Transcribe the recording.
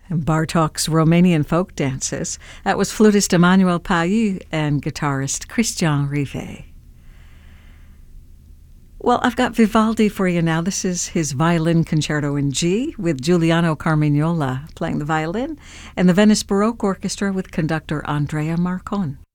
Bartok's Romanian folk dances. That was flutist Emmanuel Paiu and guitarist Christian Rivet. Well, I've got Vivaldi for you now. This is his Violin Concerto in G with Giuliano Carmignola playing the violin and the Venice Baroque Orchestra with conductor Andrea Marcon.